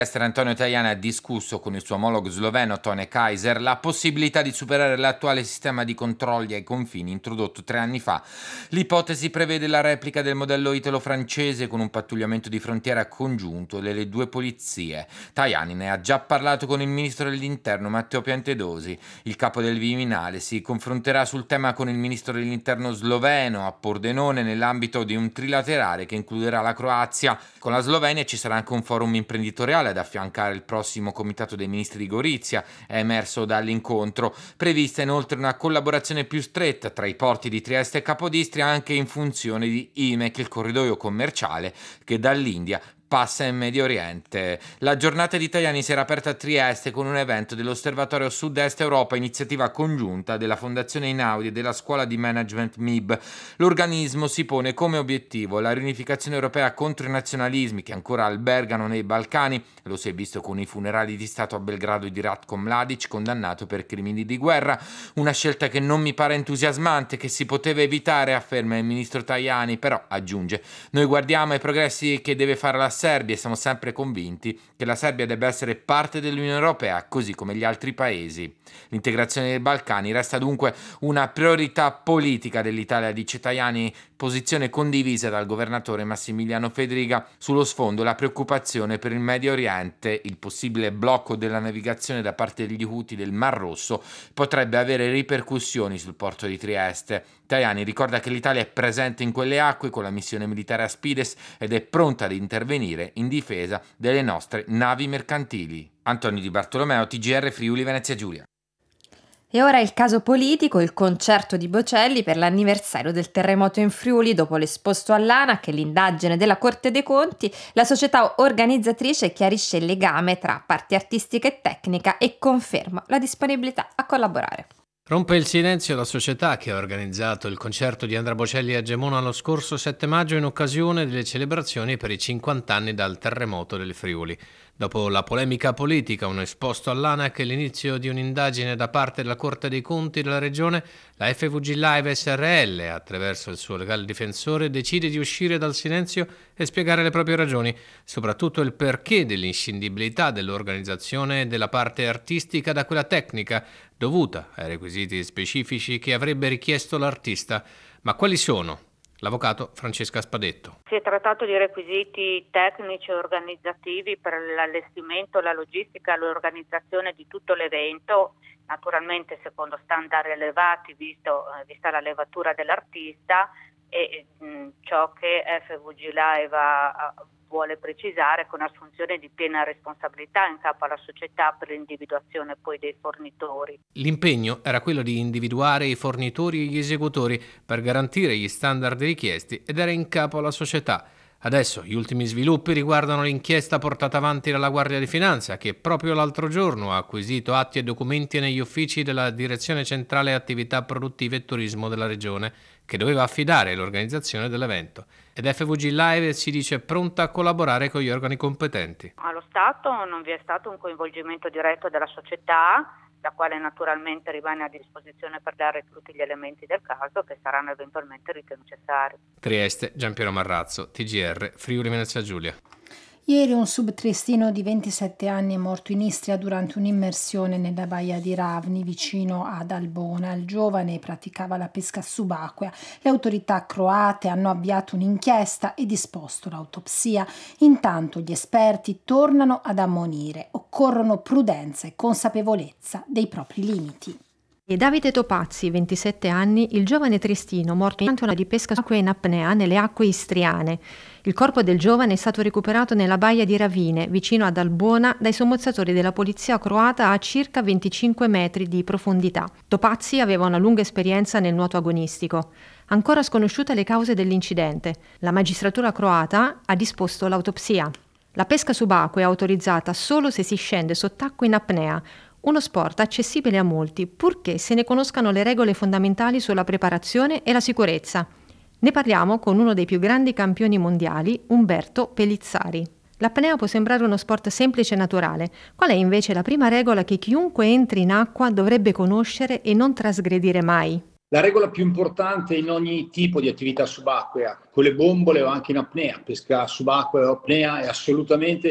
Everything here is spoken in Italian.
L'estero Antonio Tajani ha discusso con il suo omologo sloveno Tone Kaiser la possibilità di superare l'attuale sistema di controlli ai confini introdotto 3 anni fa. L'ipotesi prevede la replica del modello italo-francese con un pattugliamento di frontiera congiunto delle due polizie. Tajani ne ha già parlato con il ministro dell'interno Matteo Piantedosi. Il capo del Viminale si confronterà sul tema con il ministro dell'interno sloveno a Pordenone nell'ambito di un trilaterale che includerà la Croazia. Con la Slovenia ci sarà anche un forum imprenditoriale ad affiancare il prossimo comitato dei ministri di Gorizia, è emerso dall'incontro. Prevista inoltre una collaborazione più stretta tra i porti di Trieste e Capodistria anche in funzione di IMEC, il corridoio commerciale che dall'India passa in Medio Oriente. La giornata di Tajani si era aperta a Trieste con un evento dell'Osservatorio Sud-Est Europa, iniziativa congiunta della Fondazione Einaudi e della Scuola di Management MIB. L'organismo si pone come obiettivo la riunificazione europea contro i nazionalismi che ancora albergano nei Balcani. Lo si è visto con i funerali di Stato a Belgrado di Ratko Mladic, condannato per crimini di guerra. Una scelta che non mi pare entusiasmante, che si poteva evitare, afferma il ministro Tajani, però aggiunge: noi guardiamo ai progressi che deve fare la Serbia e siamo sempre convinti che la Serbia debba essere parte dell'Unione Europea, così come gli altri paesi. L'integrazione dei Balcani resta dunque una priorità politica dell'Italia, dice Tajani, posizione condivisa dal governatore Massimiliano Fedriga. Sullo sfondo la preoccupazione per il Medio Oriente, il possibile blocco della navigazione da parte degli Houthi del Mar Rosso potrebbe avere ripercussioni sul porto di Trieste. Tajani ricorda che l'Italia è presente in quelle acque con la missione militare Aspides ed è pronta ad intervenire in difesa delle nostre navi mercantili. Antonio Di Bartolomeo, TGR Friuli Venezia Giulia. E ora il caso politico, il concerto di Bocelli per l'anniversario del terremoto in Friuli. Dopo l'esposto all'ANAC e l'indagine della Corte dei Conti, la società organizzatrice chiarisce il legame tra parte artistica e tecnica e conferma la disponibilità a collaborare. Rompe il silenzio la società che ha organizzato il concerto di Andrea Bocelli a Gemona lo scorso 7 maggio in occasione delle celebrazioni per i 50 anni dal terremoto del Friuli. Dopo la polemica politica, un esposto all'ANAC e l'inizio di un'indagine da parte della Corte dei Conti della Regione, la FVG Live SRL, attraverso il suo legale difensore, decide di uscire dal silenzio e spiegare le proprie ragioni, soprattutto il perché dell'inscindibilità dell'organizzazione della parte artistica da quella tecnica, dovuta ai requisiti specifici che avrebbe richiesto l'artista. Ma quali sono? L'avvocato Francesca Spadetto. Si è trattato di requisiti tecnici e organizzativi per l'allestimento, la logistica, l'organizzazione di tutto l'evento, naturalmente secondo standard elevati vista la levatura dell'artista e ciò che FVG Live vuole precisare con assunzione di piena responsabilità in capo alla società per l'individuazione poi dei fornitori. L'impegno era quello di individuare i fornitori e gli esecutori per garantire gli standard richiesti ed era in capo alla società. Adesso gli ultimi sviluppi riguardano l'inchiesta portata avanti dalla Guardia di Finanza, che proprio l'altro giorno ha acquisito atti e documenti negli uffici della Direzione Centrale Attività Produttive e Turismo della Regione, che doveva affidare l'organizzazione dell'evento. Ed FVG Live si dice pronta a collaborare con gli organi competenti. Allo Stato non vi è stato un coinvolgimento diretto della società, la quale naturalmente rimane a disposizione per dare tutti gli elementi del caso che saranno eventualmente ritenuti necessari. Trieste, Giampiero Marrazzo, TGR, Friuli Venezia Giulia. Ieri un subtriestino di 27 anni è morto in Istria durante un'immersione nella baia di Ravni, vicino ad Albona. Il giovane praticava la pesca subacquea. Le autorità croate hanno avviato un'inchiesta e disposto l'autopsia. Intanto gli esperti tornano ad ammonire. Occorrono prudenza e consapevolezza dei propri limiti. E Davide Topazzi, 27 anni, il giovane triestino morto durante una di pesca subacquea in apnea nelle acque istriane. Il corpo del giovane è stato recuperato nella baia di Ravine, vicino ad Albona, dai sommozzatori della polizia croata a circa 25 metri di profondità. Topazzi aveva una lunga esperienza nel nuoto agonistico. Ancora sconosciute le cause dell'incidente. La magistratura croata ha disposto l'autopsia. La pesca subacquea è autorizzata solo se si scende sott'acqua in apnea, uno sport accessibile a molti, purché se ne conoscano le regole fondamentali sulla preparazione e la sicurezza. Ne parliamo con uno dei più grandi campioni mondiali, Umberto Pellizzari. L'apnea può sembrare uno sport semplice e naturale. Qual è invece la prima regola che chiunque entri in acqua dovrebbe conoscere e non trasgredire mai? La regola più importante in ogni tipo di attività subacquea, con le bombole o anche in apnea, pesca subacquea o apnea, è assolutamente